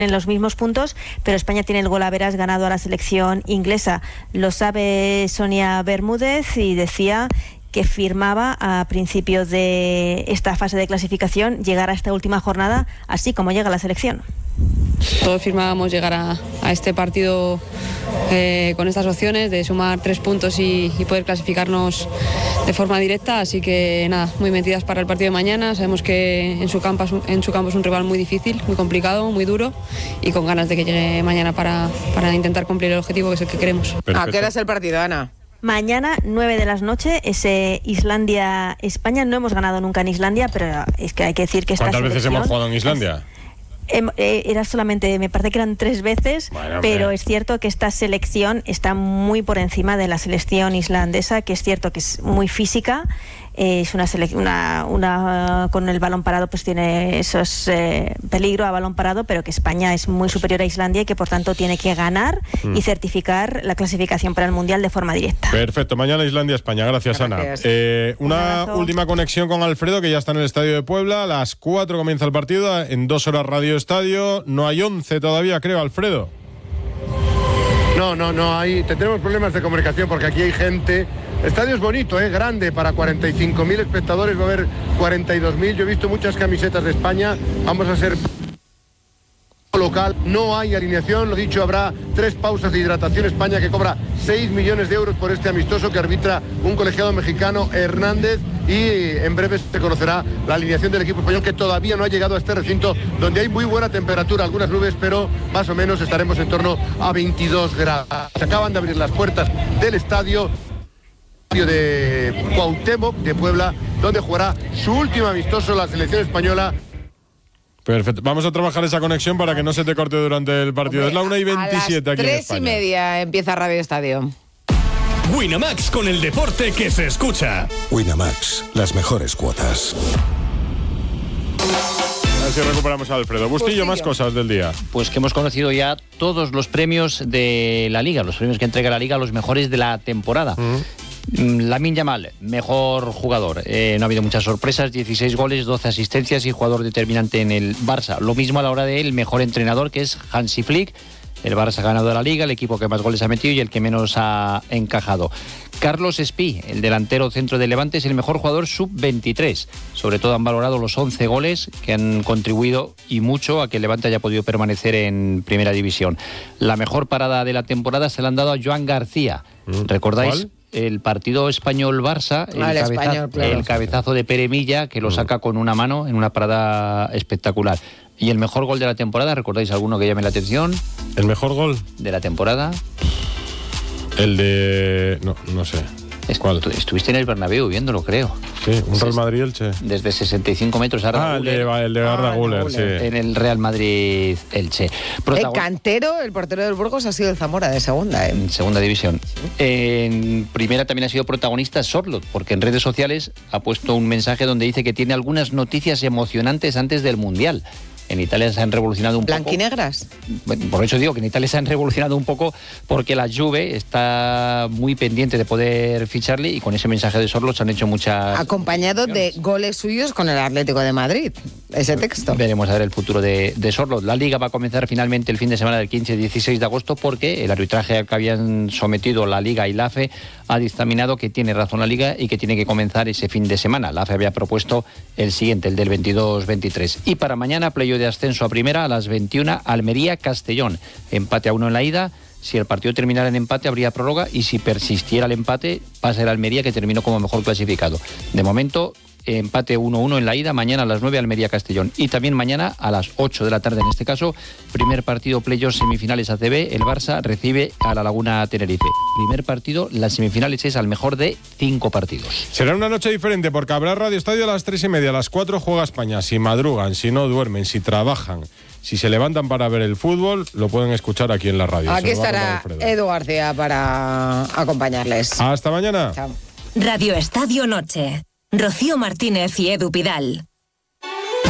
en los mismos puntos, pero España tiene el gol a veras ganado a la selección inglesa. Lo sabe Sonia Bermúdez y decía que firmaba a principios de esta fase de clasificación llegar a esta última jornada así como llega la selección. Todos firmábamos llegar a este partido con estas opciones de sumar 3 puntos y poder clasificarnos de forma directa, así que nada, muy metidas para el partido de mañana. Sabemos que en su campo es un rival muy difícil, muy complicado, muy duro, y con ganas de que llegue mañana para intentar cumplir el objetivo que es el que queremos. Perfecto. ¿A qué hora es el partido, Ana? Mañana, 9 de la noche, ese Islandia-España. No hemos ganado nunca en Islandia, pero es que hay que decir que esta ¿Cuántas veces hemos jugado en Islandia? Era solamente, me parece que eran 3 veces, bueno, pero es cierto que esta selección está muy por encima de la selección islandesa, que es cierto que es muy física. Es una con el balón parado pues tiene esos peligro a balón parado, pero que España es muy superior a Islandia y que por tanto tiene que ganar y certificar la clasificación para el Mundial de forma directa. Perfecto, mañana Islandia-España, gracias Ana. Una última conexión con Alfredo, que ya está en el Estadio de Puebla. A las 4 comienza el partido, en 2 horas Radio Estadio. No hay 11 todavía, creo, Alfredo. No hay. Tendremos problemas de comunicación porque aquí hay gente. El estadio es bonito, grande, para 45.000 espectadores, va a haber 42.000. Yo he visto muchas camisetas de España. Vamos a ser local. No hay alineación, lo dicho, habrá 3 pausas de hidratación. España, que cobra 6 millones de euros por este amistoso que arbitra un colegiado mexicano, Hernández, y en breve se conocerá la alineación del equipo español, que todavía no ha llegado a este recinto donde hay muy buena temperatura, algunas nubes, pero más o menos estaremos en torno a 22 grados. Se acaban de abrir las puertas del estadio de Cuauhtémoc de Puebla, donde jugará su último amistoso la selección española. Perfecto, vamos a trabajar esa conexión para que no se te corte durante el partido. Es la 1:27 aquí en España. 3:30 empieza Radio Estadio. Winamax, con el deporte que se escucha. Winamax, las mejores cuotas. Así recuperamos a Alfredo. Bustillo, más cosas del día. Pues que hemos conocido ya todos los premios de la Liga, los premios que entrega la Liga a los mejores de la temporada. Lamine Yamal, mejor jugador. No ha habido muchas sorpresas, 16 goles, 12 asistencias y jugador determinante en el Barça. Lo mismo a la hora del mejor entrenador, que es Hansi Flick. El Barça ha ganado la Liga, el equipo que más goles ha metido y el que menos ha encajado. Carlos Espí, el delantero centro de Levante, es el mejor jugador sub-23. Sobre todo han valorado los 11 goles que han contribuido y mucho a que el Levante haya podido permanecer en Primera División. La mejor parada de la temporada se la han dado a Joan García. ¿Recordáis? ¿Cuál? El partido Español-Barça, el cabezazo de Pere Milla, que lo saca con una mano en una parada espectacular. Y el mejor gol de la temporada, ¿recordáis alguno que llame la atención? ¿El mejor gol? De la temporada. El de... No sé. ¿Cuál? Estuviste en el Bernabéu viéndolo, creo. Sí, un Real Madrid-Elche. Desde 65 metros. Arda Güler, el de Arda Güler, sí. En el Real Madrid-Elche. El cantero, el portero del Burgos, ha sido el Zamora de segunda. En segunda división. En primera también ha sido protagonista Sorloth, porque en redes sociales ha puesto un mensaje donde dice que tiene algunas noticias emocionantes antes del Mundial. En Italia se han revolucionado un poco. ¿Blanquinegras? Bueno, por eso digo que en Italia se han revolucionado un poco porque la Juve está muy pendiente de poder ficharle, y con ese mensaje de Sorloth se han hecho muchas... Acompañado de goles suyos con el Atlético de Madrid, ese texto. Veremos a ver el futuro de Sorloth. La Liga va a comenzar finalmente el fin de semana del 15-16 de agosto porque el arbitraje al que habían sometido la Liga y la AFE ha dictaminado que tiene razón la Liga y que tiene que comenzar ese fin de semana. La AFE había propuesto el siguiente, el del 22-23. Y para mañana, playoff de ascenso a primera a las 21, Almería-Castellón. Empate a 1 en la ida. Si el partido terminara en empate, habría prórroga, y si persistiera el empate, pasa el Almería, que terminó como mejor clasificado. De momento, empate 1-1 en la ida. Mañana a las 9, Almería-Castellón. Y también mañana a las 8 de la tarde, en este caso, primer partido playoff semifinales ACB. El Barça recibe a la Laguna Tenerife. Primer partido, las semifinales es al mejor de 5 partidos. Será una noche diferente porque habrá Radio Estadio a las 3:30. A las 4 juega España. Si madrugan, si no duermen, si trabajan, si se levantan para ver el fútbol, lo pueden escuchar aquí en la radio. Aquí estará Edu García para acompañarles. Hasta mañana. Chao. Radio Estadio Noche. Rocío Martínez y Edu Pidal.